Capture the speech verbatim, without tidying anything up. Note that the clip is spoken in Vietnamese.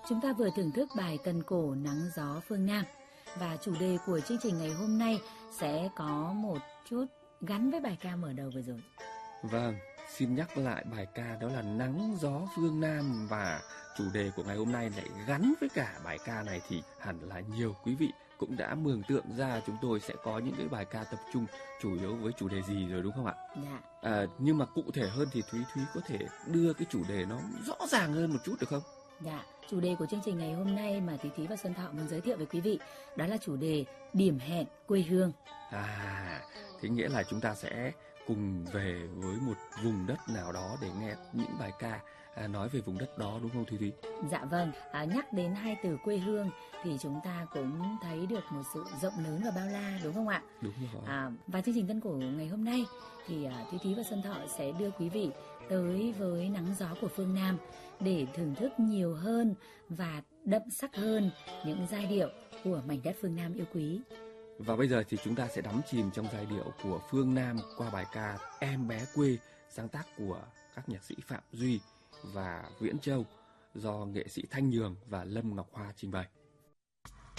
Chúng ta vừa thưởng thức bài Tần cổ nắng gió phương Nam. Và chủ đề của chương trình ngày hôm nay sẽ có một chút gắn với bài ca mở đầu vừa rồi. Vâng, xin nhắc lại bài ca đó là Nắng gió phương Nam. Và chủ đề của ngày hôm nay lại gắn với cả bài ca này thì hẳn là nhiều quý vị cũng đã mường tượng ra chúng tôi sẽ có những cái bài ca tập trung chủ yếu với chủ đề gì rồi đúng không ạ? Dạ. À, nhưng mà cụ thể hơn thì Thúy Thúy có thể đưa cái chủ đề nó rõ ràng hơn một chút được không? Dạ, chủ đề của chương trình ngày hôm nay mà Thúy Thúy và Xuân Thọ muốn giới thiệu với quý vị đó là chủ đề điểm hẹn quê hương. À, thế nghĩa là chúng ta sẽ cùng về với một vùng đất nào đó để nghe những bài ca à, nói về vùng đất đó đúng không Thúy Thúy? Dạ vâng, à, nhắc đến hai từ quê hương thì chúng ta cũng thấy được một sự rộng lớn và bao la đúng không ạ? Đúng rồi. À, và chương trình Tân cổ ngày hôm nay thì à, Thúy Thúy và Xuân Thọ sẽ đưa quý vị tới với nắng gió của phương Nam để thưởng thức nhiều hơn và đậm sắc hơn những giai điệu của mảnh đất phương Nam yêu quý. Và bây giờ thì chúng ta sẽ đắm chìm trong giai điệu của phương Nam qua bài ca Em bé quê, sáng tác của các nhạc sĩ Phạm Duy và Viễn Châu do nghệ sĩ Thanh Nhường và Lâm Ngọc Hoa trình bày.